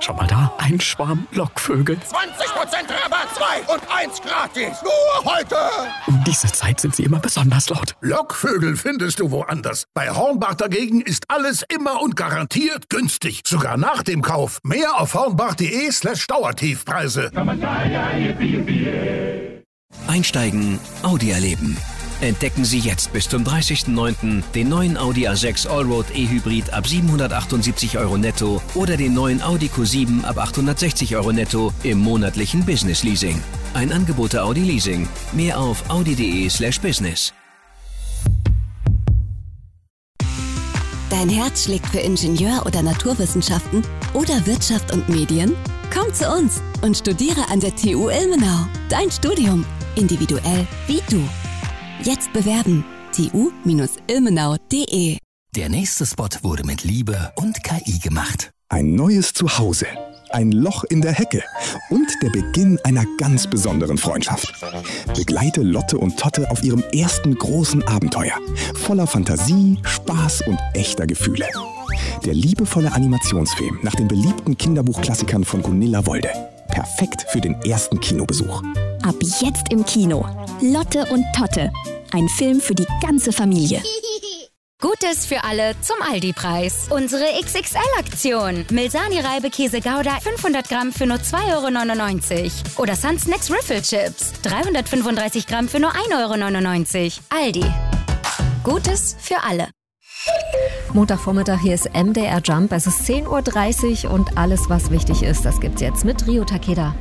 Schau mal da, ein Schwarm Lockvögel. 20% Rabatt, 2 und 1 gratis. Nur heute. Um diese Zeit sind sie immer besonders laut. Lockvögel findest du woanders. Bei Hornbach dagegen ist alles immer und garantiert günstig. Sogar nach dem Kauf. Mehr auf hornbach.de/Dauertiefpreise. Einsteigen, Audi erleben. Entdecken Sie jetzt bis zum 30.09. den neuen Audi A6 Allroad E-Hybrid ab 778 € netto oder den neuen Audi Q7 ab 860 € netto im monatlichen Business Leasing. Ein Angebot der Audi Leasing. Mehr auf audi.de/business. Dein Herz schlägt für Ingenieur- oder Naturwissenschaften oder Wirtschaft und Medien? Komm zu uns und studiere an der TU Ilmenau. Dein Studium. Individuell wie du. Jetzt bewerben. tu-ilmenau.de. Der nächste Spot wurde mit Liebe und KI gemacht. Ein neues Zuhause, ein Loch in der Hecke und der Beginn einer ganz besonderen Freundschaft. Begleite Lotte und Totte auf ihrem ersten großen Abenteuer. Voller Fantasie, Spaß und echter Gefühle. Der liebevolle Animationsfilm nach den beliebten Kinderbuchklassikern von Gunilla Wolde. Perfekt für den ersten Kinobesuch. Ab jetzt im Kino. Lotte und Totte. Ein Film für die ganze Familie. Gutes für alle zum Aldi-Preis. Unsere XXL-Aktion. Milsani-Reibekäse Gouda 500 Gramm für nur 2,99 € Oder Sun Snacks Riffle-Chips 335 Gramm für nur 1,99 €. Aldi. Gutes für alle. Montagvormittag, hier ist MDR Jump. Es ist 10:30 Uhr und alles, was wichtig ist, das gibt's jetzt mit Rio Takeda.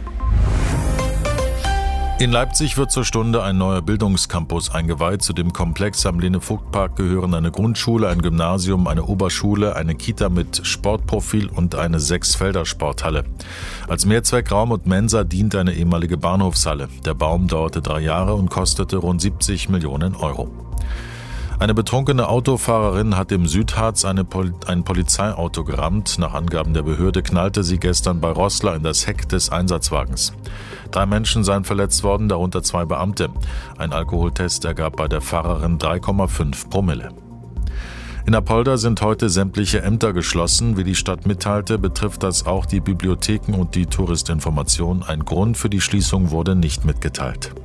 In Leipzig wird zur Stunde ein neuer Bildungscampus eingeweiht. Zu dem Komplex am Lene-Vogt-Park gehören eine Grundschule, ein Gymnasium, eine Oberschule, eine Kita mit Sportprofil und eine 6-Felder-Sporthalle. Als Mehrzweckraum und Mensa dient eine ehemalige Bahnhofshalle. Der Baum dauerte 3 Jahre und kostete rund 70 Millionen €. Eine betrunkene Autofahrerin hat im Südharz ein Polizeiauto gerammt. Nach Angaben der Behörde knallte sie gestern bei Roßla in das Heck des Einsatzwagens. 3 Menschen seien verletzt worden, darunter 2 Beamte. Ein Alkoholtest ergab bei der Fahrerin 3,5 Promille. In Apolda sind heute sämtliche Ämter geschlossen. Wie die Stadt mitteilte, betrifft das auch die Bibliotheken und die Touristinformation. Ein Grund für die Schließung wurde nicht mitgeteilt.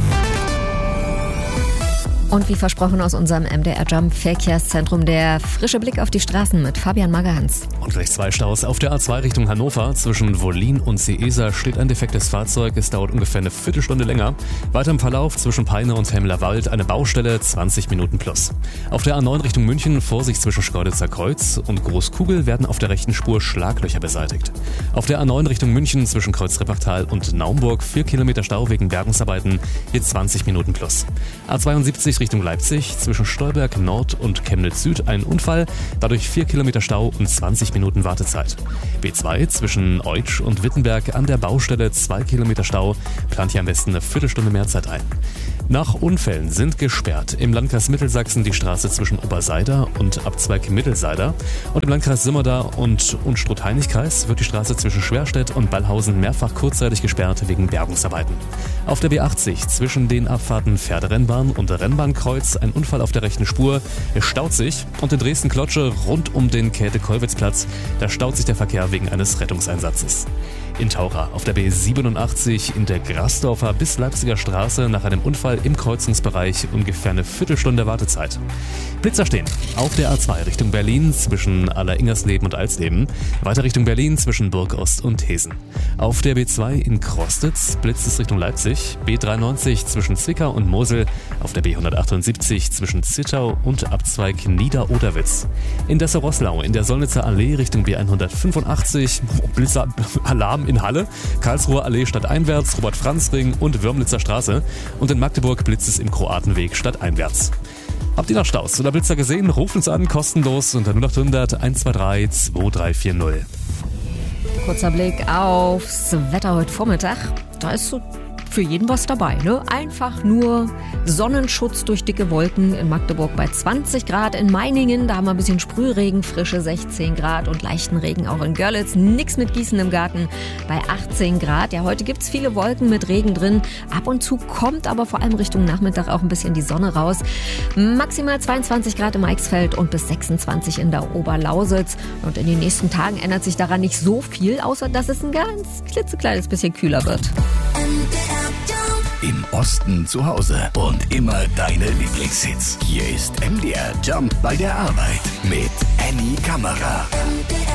Und wie versprochen aus unserem MDR Jump Verkehrszentrum der frische Blick auf die Straßen mit Fabian Magerhans. Und gleich 2 Staus. Auf der A2 Richtung Hannover zwischen Wollin und Seesa steht ein defektes Fahrzeug. Es dauert ungefähr eine Viertelstunde länger. Weiter im Verlauf zwischen Peine und Hemmerwald eine Baustelle, 20 Minuten plus. Auf der A9 Richtung München Vorsicht zwischen Schkeuditzer Kreuz und Großkugel werden auf der rechten Spur Schlaglöcher beseitigt. Auf der A9 Richtung München zwischen Kreuz-Rippertal und Naumburg 4 Kilometer Stau wegen Bergungsarbeiten, hier 20 Minuten plus. A72 Richtung Leipzig zwischen Stolberg Nord und Chemnitz Süd ein Unfall, dadurch 4 Kilometer Stau und 20 Minuten Wartezeit. B2 zwischen Eutsch und Wittenberg an der Baustelle 2 Kilometer Stau, plant hier am besten eine Viertelstunde mehr Zeit ein. Nach Unfällen sind gesperrt im Landkreis Mittelsachsen die Straße zwischen Oberseider und Abzweig Mittelseider und im Landkreis Simmerda und Unstrut-Heinig-Kreis wird die Straße zwischen Schwerstedt und Ballhausen mehrfach kurzzeitig gesperrt wegen Bergungsarbeiten. Auf der B80 zwischen den Abfahrten Pferderennbahn und Rennbahnkreuz ein Unfall auf der rechten Spur. Es staut sich und in Dresden-Klotsche rund um den Käthe-Kollwitz-Platz, da staut sich der Verkehr wegen eines Rettungseinsatzes. In Taucher auf der B87 in der Grasdorfer bis Leipziger Straße nach einem Unfall im Kreuzungsbereich ungefähr eine Viertelstunde Wartezeit. Blitzer stehen auf der A2 Richtung Berlin zwischen Alleringersleben und Alsleben, weiter Richtung Berlin zwischen Burgost und Hesen. Auf der B2 in Krostitz blitzt es Richtung Leipzig, B93 zwischen Zwickau und Mosel, auf der B178 zwischen Zittau und Abzweig Nieder-Oderwitz. In Dessau-Roßlau in der Solnitzer Allee Richtung B185, Blitzer-Alarm in Halle, Karlsruher Allee stadteinwärts, Robert-Franz-Ring und Würmlitzer Straße und in Magdeburg blitzt es im Kroatenweg stadteinwärts. Habt ihr noch Staus oder Blitzer gesehen? Ruft uns an, kostenlos unter 0800 123 2340. Kurzer Blick aufs Wetter heute Vormittag. Da ist so für jeden was dabei, ne? Einfach nur Sonnenschutz durch dicke Wolken in Magdeburg bei 20 Grad. In Meiningen, da haben wir ein bisschen Sprühregen, frische 16 Grad und leichten Regen auch in Görlitz. Nix mit Gießen im Garten bei 18 Grad. Ja, heute gibt's viele Wolken mit Regen drin. Ab und zu kommt aber vor allem Richtung Nachmittag auch ein bisschen die Sonne raus. Maximal 22 Grad im Eichsfeld und bis 26 in der Oberlausitz. Und in den nächsten Tagen ändert sich daran nicht so viel, außer dass es ein ganz klitzekleines bisschen kühler wird. Im Osten zu Hause und immer deine Lieblingshits. Hier ist MDR Jump bei der Arbeit mit Annie Kammerer.